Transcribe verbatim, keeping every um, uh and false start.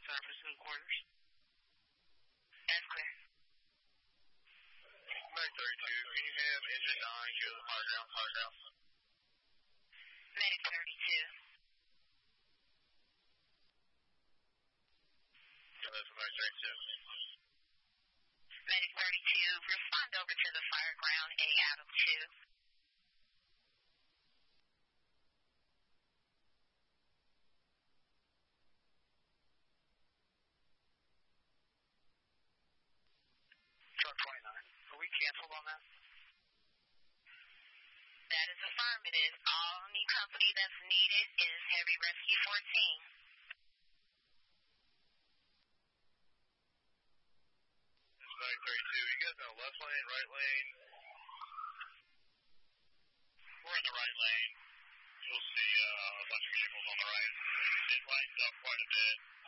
surface and quarters. That's clear. Medic thirty-two, can you have engine nine go to the fire ground? Fire ground. Medic thirty-two. Hello from Medic thirty-two. Medic thirty-two, respond over to the fire ground, A out of two. Truck twenty-nine, are we canceled on that? That is affirmative. All new company that's needed is Heavy Rescue fourteen. This is Medic thirty-two. You guys in the left lane, right lane? We're in the right lane. You'll see uh, a bunch of vehicles on the right. It lights up quite a bit.